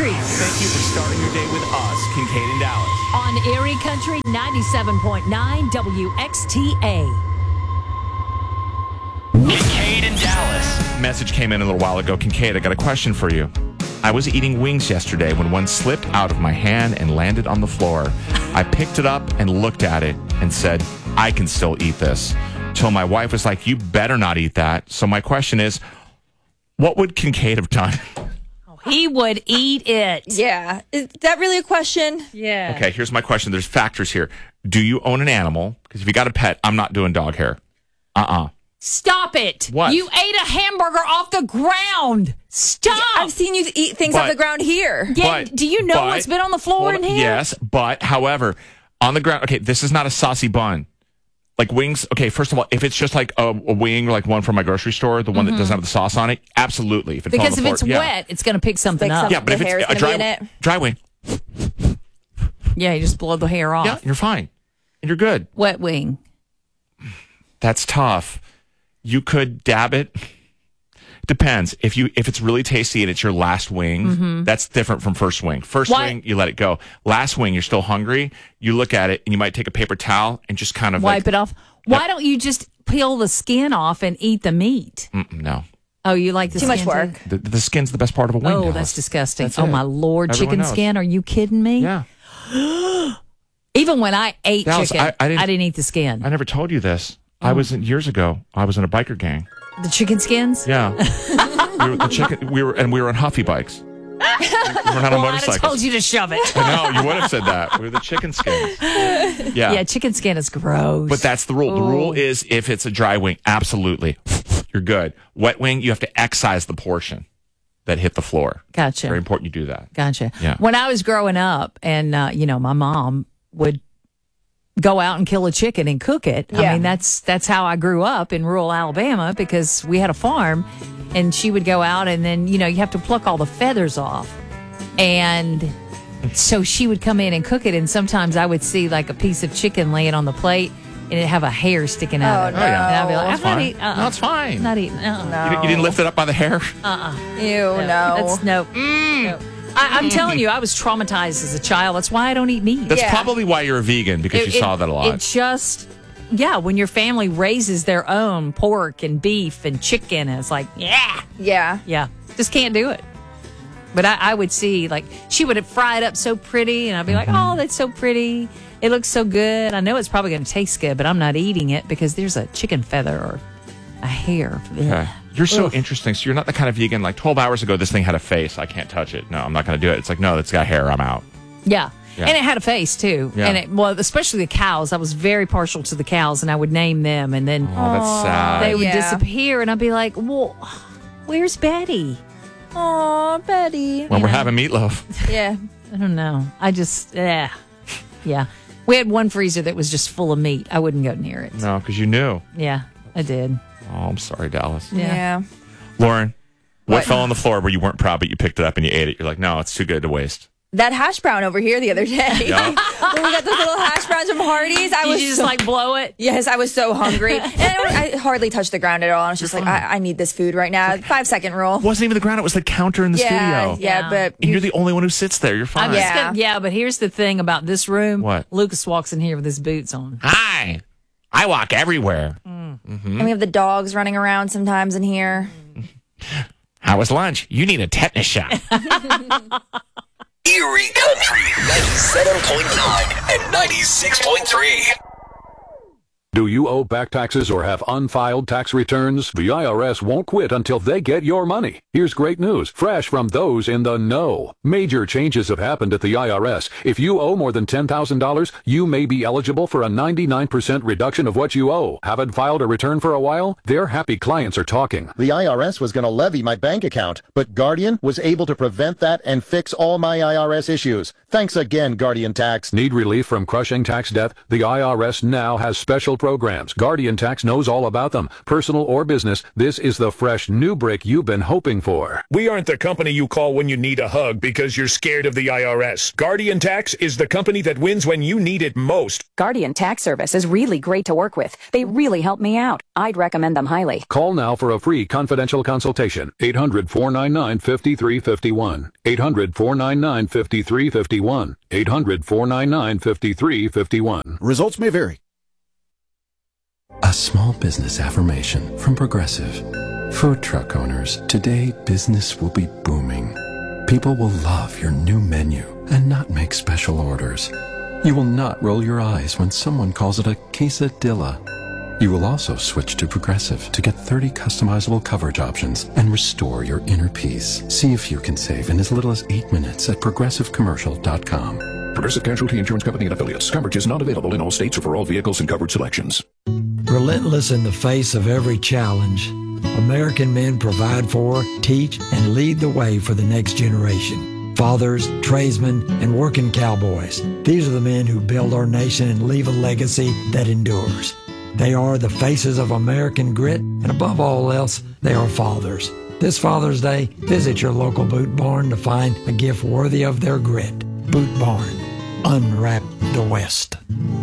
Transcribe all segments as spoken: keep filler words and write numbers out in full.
Country. Thank you for starting your day with us, Kincaid and Dallas. On Erie Country ninety-seven point nine W X T A. Kincaid and Dallas. Message came in a little while ago. Kincaid, I got a question for you. I was eating wings yesterday when one slipped out of my hand and landed on the floor. I picked it up and looked at it and said, I can still eat this. Till my wife was like, you better not eat that. So my question is, what would Kincaid have done? He would eat it. Yeah. Is that really a question? Yeah. Okay, here's my question. There's factors here. Do you own an animal? Because if you got a pet, I'm not doing dog hair. Uh-uh. Stop it. What? You ate a hamburger off the ground. Stop. I've seen you eat things But- off the ground here. Yeah, But- do you know but- what's been on the floor Hold in on. here? Yes, but however, on the ground, okay, this is not a saucy bun. Like wings, okay, first of all, if it's just like a, a wing, like one from my grocery store, the one that doesn't have the sauce on it, absolutely. If it fell on Because the if floor, it's yeah. wet, it's going to pick something Like up. Yeah, but if The it's hair's a gonna dry, be in it. dry wing, Yeah, you just blow the hair off. yeah, you're fine. And you're good. Wet wing. That's tough. You could dab it. Depends. If you if it's really tasty and it's your last wing, that's different from first wing. First Why- wing, you let it go. Last wing, you're still hungry. You look at it and you might take a paper towel and just kind of Wipe like, it off. Why don't you just peel the skin off and eat the meat? Mm-mm, no. Oh, you like the Too skin much work. The, the skin's the best part of a wing. Oh, Dallas. that's disgusting. That's oh, it. my Lord. Everyone Chicken knows. skin? Are you kidding me? Yeah. Even when I ate Dallas, chicken, I- I didn't- didn't eat the skin. I never told you this. I was in, years ago. I was in a biker gang. the chicken skins? Yeah, we were the chicken. We were and we were on Huffy bikes. We were not on Well, I'd have motorcycles. told you to shove it. I know you would have said that. We were the chicken skins. Yeah, Yeah, chicken skin is gross. but that's the rule. The rule Oh. is if it's a dry wing, absolutely, you're good. Wet wing, you have to excise the portion that hit the floor. Gotcha. Very important you do that. Gotcha. Yeah. When I was growing up, and uh, you know, my mom would go out and kill a chicken and cook it. I Yeah. mean, that's that's how I grew up in rural Alabama because we had a farm, and she would go out, and then you know you have to pluck all the feathers off, and so she would come in and cook it, and sometimes I would see like a piece of chicken laying on the plate, and it'd have a hair sticking out. Oh, of it. no. Oh, yeah. And I'd be like, Well, I'm that's not fine. eating. Uh-uh. No, it's fine. Not eating. Uh-uh. No. You, didn't, you didn't lift it up by the hair. Ew, no. That's no. no. I, I'm telling you, I was traumatized as a child. That's why I don't eat meat. That's Yeah. probably why you're a vegan because It- you saw it- that a lot. It just, yeah, when your family raises their own pork and beef and chicken, it's like, yeah, Yeah. yeah, just can't do it. But I, I would see, like, she would fry it up so pretty, and I'd be like, oh, that's so pretty. It looks so good. I know it's probably going to taste good, but I'm not eating it because there's a chicken feather or a hair. Okay. You're so Ugh. interesting. So you're not the kind of vegan like twelve hours ago this thing had a face. I can't touch it. No, I'm not going to do it. It's like, no, it's got hair. I'm out. Yeah. Yeah. And it had a face too. Yeah. And it, well, especially the cows. I was very partial to the cows, and I would name them, and then Oh, that's sad. they would Yeah. disappear, and I'd be like, well, where's Betty? Aw, Betty. when we're having meatloaf. Yeah. I don't know. I just, yeah. Yeah. We had one freezer that was just full of meat. I wouldn't go near it. No, because you knew. Yeah, I did. Oh, I'm sorry, Dallas. Yeah. Yeah. Lauren, what, What? fell on the floor where you weren't proud, but you picked it up and you ate it? You're like, no, it's too good to waste. That hash brown over here the other day. Yeah. When we got those little hash browns from Hardee's, I Did was you just so- like blow it? Yes, I was so hungry. And I, I hardly touched the ground at all. I was just like, I, I need this food right now. Five second rule. It wasn't even the ground. It was the counter in the yeah, studio. yeah, Yeah. but And you're the only one who sits there. You're fine. I'm just Yeah. gonna, yeah, but here's the thing about this room. What? Lucas walks in here with his boots on. Hi. I walk everywhere. and we have the dogs running around sometimes in here. How was lunch? You need a tetanus shot. Erie Country ninety-seven point nine and ninety-six point three. Do you owe back taxes or have unfiled tax returns? The I R S won't quit until they get your money. Here's great news, fresh from those in the know. Major changes have happened at the I R S. If you owe more than ten thousand dollars, you may be eligible for a ninety-nine percent reduction of what you owe. Haven't filed a return for a while? Their happy clients are talking. The I R S was going to levy my bank account, but Guardian was able to prevent that and fix all my I R S issues. Thanks again, Guardian Tax. Need relief from crushing tax debt? The I R S now has special programs. Guardian Tax knows all about them. Personal or business, this is the fresh new brick you've been hoping for. We aren't the company you call when you need a hug because you're scared of the I R S. Guardian Tax is the company that wins when you need it most. Guardian Tax Service is really great to work with. They really help me out. I'd recommend them highly. Call now for a free confidential consultation. eight hundred, four nine nine, five three five one. eight hundred, four nine nine, five three five one. eight hundred, four nine nine, five three five one. Results may vary. A small business affirmation from Progressive. Food truck owners, today business will be booming. People will love your new menu and not make special orders. You will not roll your eyes when someone calls it a quesadilla. You will also switch to Progressive to get thirty customizable coverage options and restore your inner peace. See if you can save in as little as eight minutes at progressive commercial dot com. Progressive Casualty Insurance Company and Affiliates. Coverage is not available in all states or for all vehicles and coverage selections. Relentless in the face of every challenge, American men provide for, teach, and lead the way for the next generation. Fathers, tradesmen, and working cowboys. These are the men who build our nation and leave a legacy that endures. They are the faces of American grit, and above all else, they are fathers. This Father's Day, visit your local Boot Barn to find a gift worthy of their grit. Boot Barn. Unwrap the West.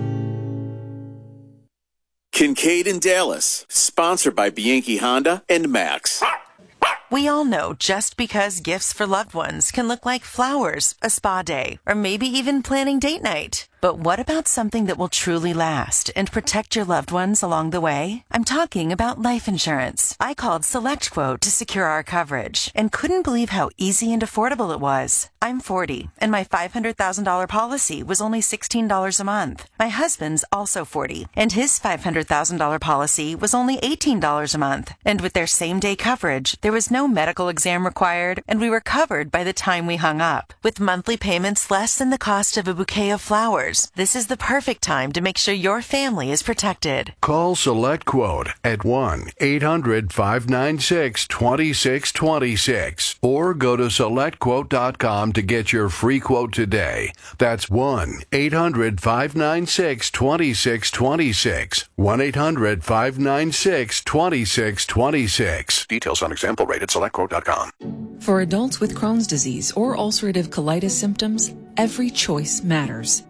Kincaid and Dallas, sponsored by Bianchi Honda and Max. We all know just because gifts for loved ones can look like flowers, a spa day, or maybe even planning date night. But what about something that will truly last and protect your loved ones along the way? I'm talking about life insurance. I called SelectQuote to secure our coverage and couldn't believe how easy and affordable it was. I'm forty, and my five hundred thousand dollars policy was only sixteen dollars a month. My husband's also forty, and his five hundred thousand dollars policy was only eighteen dollars a month. And with their same-day coverage, there was no medical exam required, and we were covered by the time we hung up. With monthly payments less than the cost of a bouquet of flowers, this is the perfect time to make sure your family is protected. Call SelectQuote at one eight hundred, five nine six, two six two six or go to select quote dot com to get your free quote today. That's one eight hundred, five nine six, two six two six. one eight hundred, five nine six, two six two six. Details on example rate at select quote dot com. For adults with Crohn's disease or ulcerative colitis symptoms, every choice matters.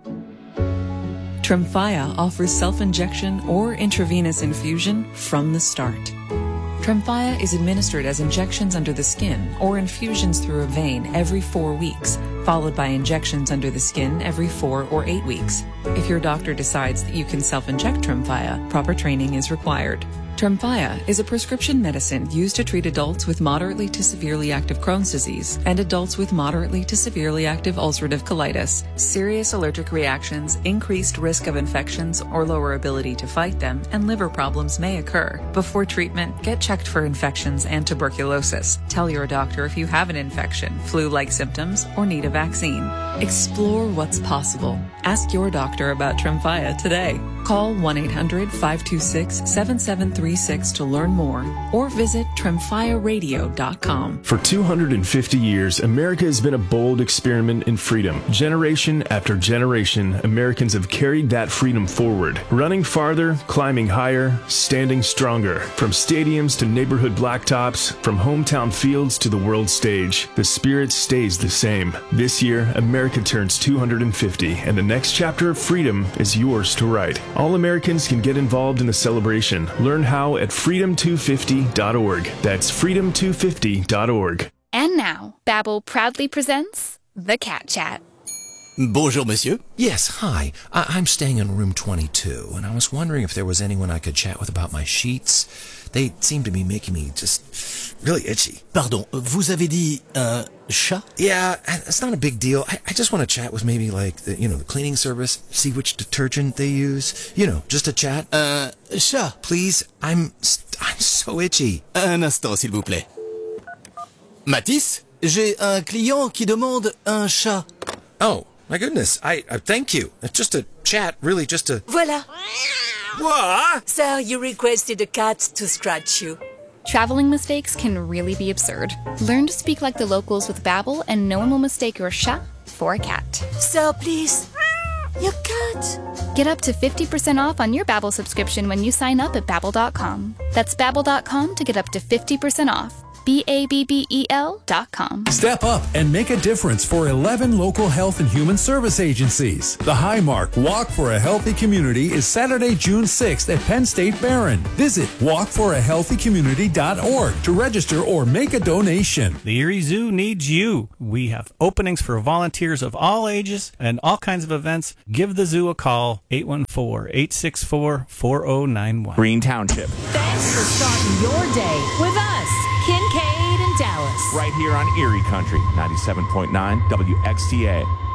Tremfya offers self-injection or intravenous infusion from the start. Tremfya is administered as injections under the skin or infusions through a vein every four weeks, followed by injections under the skin every four or eight weeks. If your doctor decides that you can self-inject Tremfya, proper training is required. Tremfya is a prescription medicine used to treat adults with moderately to severely active Crohn's disease and adults with moderately to severely active ulcerative colitis. Serious allergic reactions, increased risk of infections or lower ability to fight them, and liver problems may occur. Before treatment, get checked for infections and tuberculosis. Tell your doctor if you have an infection, flu-like symptoms, or need a vaccine. Explore what's possible. Ask your doctor about Tremfya today. Call one eight hundred, five two six, seven seven three six to learn more or visit tremfya radio dot com. For two hundred fifty years, America has been a bold experiment in freedom. Generation after generation, Americans have carried that freedom forward, running farther, climbing higher, standing stronger. From stadiums to neighborhood blacktops, from hometown fields to the world stage, the spirit stays the same. This year, America turns two hundred fifty, and the next chapter of freedom is yours to write. All Americans can get involved in the celebration. Learn how at freedom two fifty dot org. That's freedom two fifty dot org. And now, Babbel proudly presents The Cat Chat. Bonjour, monsieur. Yes, hi. I- I'm staying in room twenty-two, and I was wondering if there was anyone I could chat with about my sheets. They seem to be making me just really itchy. Pardon, vous avez dit un chat? Yeah, it's not a big deal. I, I just want to chat with maybe like the, you know, the cleaning service, see which detergent they use. You know, just a chat. Un chat. Please, I'm I'm so itchy. Un instant, s'il vous plaît. Matisse, j'ai un client qui demande un chat. Oh, my goodness. I, I thank you. It's just a chat, really just a... Voila. What? Sir, you requested a cat to scratch you. Traveling mistakes can really be absurd. Learn to speak like the locals with Babbel, and no one will mistake your chat for a cat. Sir, please. Your cat. Get up to fifty percent off on your Babbel subscription when you sign up at babbel dot com. That's babbel dot com to get up to fifty percent off. B A B B E L dot com. Step up and make a difference for eleven local health and human service agencies. The Highmark Walk for a Healthy Community is Saturday, June sixth at Penn State Barron. Visit walk for a healthy community dot org to register or make a donation. The Erie Zoo needs you. We have openings for volunteers of all ages and all kinds of events. Give the zoo a call, eight one four, eight six four, four zero nine one. Green Township. Thanks for starting your day with us, Kincaid and Dallas. Right here on Erie Country, ninety-seven point nine W X T A.